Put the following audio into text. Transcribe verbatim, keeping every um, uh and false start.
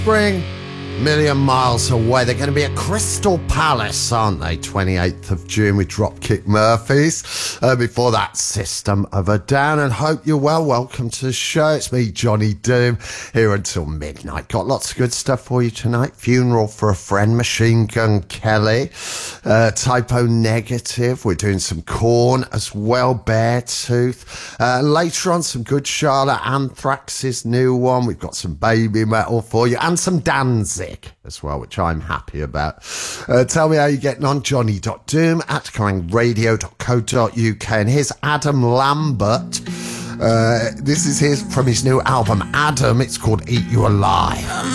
Spring, million miles away. They're going to be at Crystal Palace, aren't they? twenty-eighth of June with Dropkick Murphys. Uh, before that, System of a Down. And hope you're well. Welcome to the show. It's me, Johnny Doom, here until midnight. Got lots of good stuff for you tonight. Funeral for a Friend, Machine Gun Kelly, uh, Typo Negative. We're doing some Korn as well, Beartooth. Uh, later on, some good Charlotte, Anthrax's new one. We've got some baby metal for you and some Danzig as well, which I'm happy about. Uh, tell me how you're getting on. Johnny dot doom at coming radio dot co dot uk. And here's Adam Lambert. Uh, this is his from his new album, Adam. It's called Eat You Alive.